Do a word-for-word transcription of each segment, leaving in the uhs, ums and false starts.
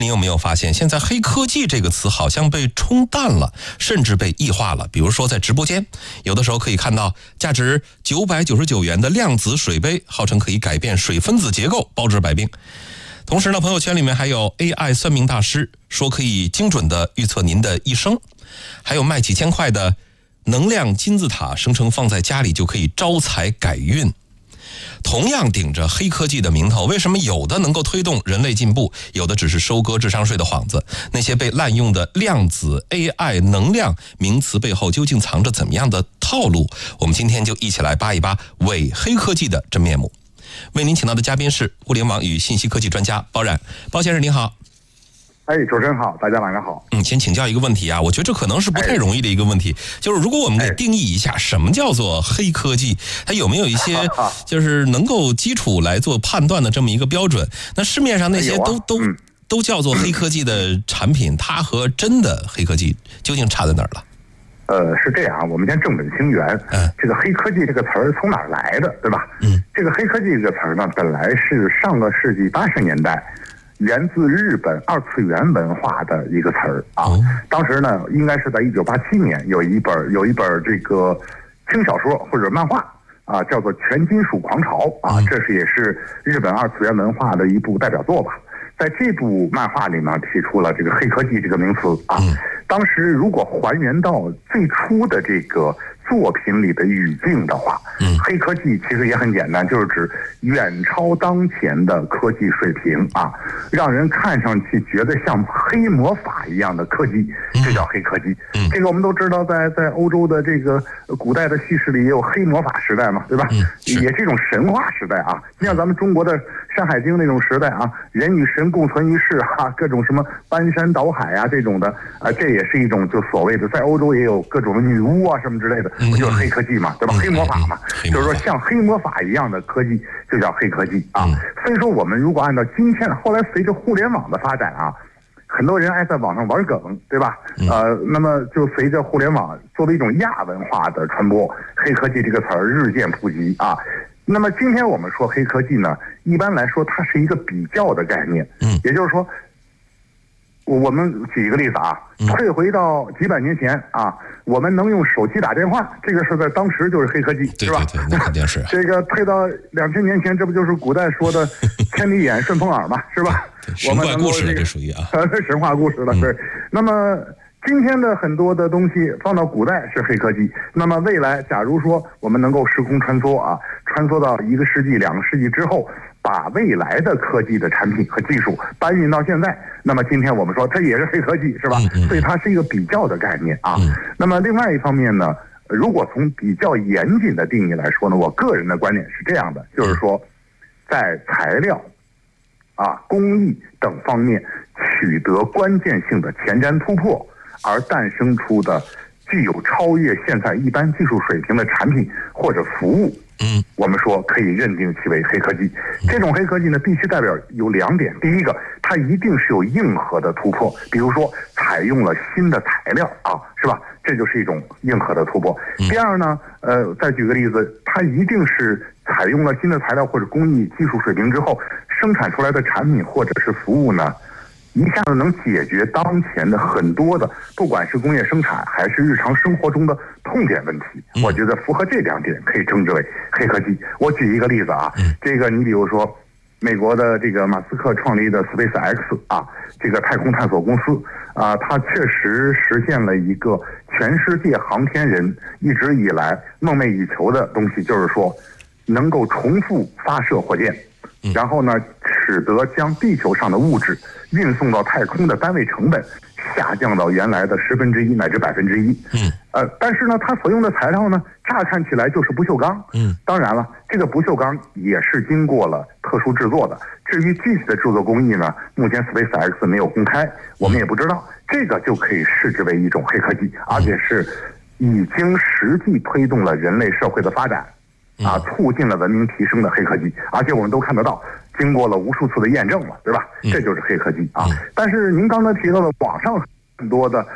你有没有发现，现在黑科技这个词好像被冲淡了，甚至被异化了？比如说在直播间，有的时候可以看到价值九百九十九元的量子水杯，号称可以改变水分子结构，包治百病。同时呢，朋友圈里面还有 A I 算命大师说可以精准的预测您的一生，还有卖几千块的能量金字塔，声称放在家里就可以招财改运。同样顶着黑科技的名头，为什么有的能够推动人类进步，有的只是收割智商税的幌子？那些被滥用的量子 A I 能量名词背后究竟藏着怎么样的套路？我们今天就一起来扒一扒伪黑科技的真面目。为您请到的嘉宾是互联网与信息科技专家包冉。包先生您好。 哎，主持人好，大家晚上好。 嗯，先请教一个问题啊，我觉得这可能是不太容易的一个问题，哎、就是如果我们给定义一下什么叫做黑科技，它有没有一些就是能够基础来做判断的这么一个标准？那市面上那些都、哎啊、都、嗯、都叫做黑科技的产品，它和真的黑科技究竟差在哪儿了？ 呃，是这样，我们先正本清源。嗯，这个黑科技这个词儿从哪儿来的，对吧？嗯，这个黑科技这个词儿呢，本来是上个世纪八十年代。源自日本二次元文化的一个词儿啊，当时呢，应该是在一九八七年有一本有一本这个轻小说或者漫画啊，叫做《全金属狂潮》啊，这是也是日本二次元文化的一部代表作吧。在这部漫画里呢，提出了这个黑科技这个名词啊。当时如果还原到最初的这个作品里的语境的话，嗯，黑科技其实也很简单，就是指远超当前的科技水平啊，让人看上去觉得像黑魔法一样的科技，这叫黑科技。嗯，这个我们都知道在，在在欧洲的这个古代的叙事里也有黑魔法时代嘛，对吧？嗯，也是一种神话时代啊。你像咱们中国的《山海经》那种时代啊，人与神共存一世啊，各种什么搬山倒海啊这种的啊，这也是一种就所谓的在欧洲也有各种的女巫啊什么之类的。不就是黑科技嘛，对吧？黑魔法嘛，就是说像黑魔法一样的科技就叫黑科技啊。所以说我们如果按照今天，后来随着互联网的发展啊，很多人爱在网上玩梗，对吧？呃，那么就随着互联网作为一种亚文化的传播，黑科技这个词儿日渐普及啊。那么今天我们说黑科技呢，一般来说它是一个比较的概念，嗯，也就是说。我们举一个例子啊，退回到几百年前啊，我们能用手机打电话，这个是在当时就是黑科技， 对是吧？ 对对，那肯定是。 这个退到两千年前，这不就是古代说的千里眼、顺风耳嘛，是吧？ 神话故事了，这属于啊， 神话故事了。对，那么今天的很多的东西放到古代是黑科技，那么未来假如说我们能够时空穿梭啊，穿梭到一个世纪、两个世纪之后。把未来的科技的产品和技术搬运到现在，那么今天我们说它也是黑科技，是吧？所以它是一个比较的概念啊。那么另外一方面呢，如果从比较严谨的定义来说呢，我个人的观点是这样的，就是说，在材料、啊工艺等方面取得关键性的前瞻突破，而诞生出的具有超越现在一般技术水平的产品或者服务。嗯，我们说可以认定其为黑科技。这种黑科技呢，必须代表有两点：第一个，它一定是有硬核的突破，比如说采用了新的材料啊，是吧？这就是一种硬核的突破。第二呢，呃，再举个例子，它一定是采用了新的材料或者工艺技术水平之后，生产出来的产品或者是服务呢，一下子能解决当前的很多的，不管是工业生产还是日常生活中的痛点问题，我觉得符合这两点可以称之为黑科技。我举一个例子啊，这个你比如说，美国的这个马斯克创立的 SpaceX 啊，这个太空探索公司啊，它确实实现了一个全世界航天人一直以来梦寐以求的东西，就是说能够重复发射火箭。然后呢，使得将地球上的物质运送到太空的单位成本下降到原来的十分之一乃至百分之一。嗯，呃，但是呢，它所用的材料呢，乍看起来就是不锈钢。嗯，当然了，这个不锈钢也是经过了特殊制作的。至于具体的制作工艺呢，目前 SpaceX 没有公开，我们也不知道。这个就可以视之为一种黑科技，而且是已经实际推动了人类社会的发展。啊，促进了文明提升的黑科技，而且我们都看得到，经过了无数次的验证了，对吧？这就是黑科技啊。但是您刚才提到的网上很多的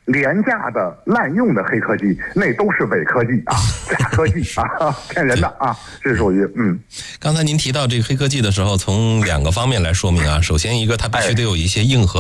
廉价的、滥用的黑科技，那都是伪科技啊，假科技啊，骗人的啊，这属于嗯。 刚才您提到这个黑科技的时候，从两个方面来说明啊。首先一个，它必须得有一些硬核